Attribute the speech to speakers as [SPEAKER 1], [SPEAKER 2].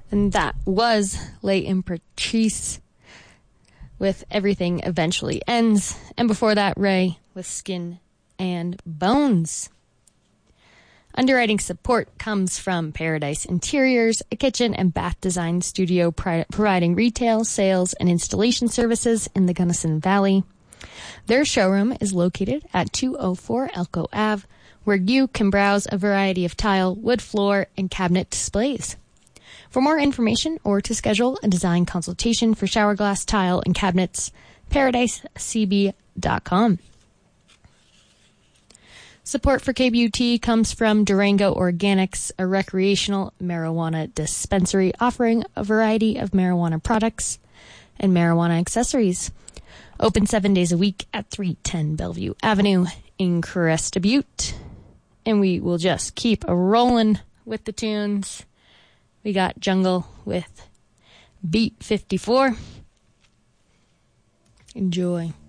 [SPEAKER 1] And that was Les Imperatrices with Everything Eventually Ends. And before that, Ray with Skin and Bones. Underwriting support comes from Paradise Interiors, a kitchen and bath design studio providing retail, sales, and installation services in the Gunnison Valley. Their showroom is located at 204 Elko Ave, where you can browse a variety of tile, wood floor, and cabinet displays. For more information or to schedule a design consultation for shower glass, tile, and cabinets, paradisecb.com. Support for KBUT comes from Durango Organics, a recreational marijuana dispensary offering a variety of marijuana products and marijuana accessories. Open 7 days a week at 310 Bellevue Avenue in Cresta Butte. And we will just keep a-rolling with the tunes. We got Jungle with Beat 54. Enjoy.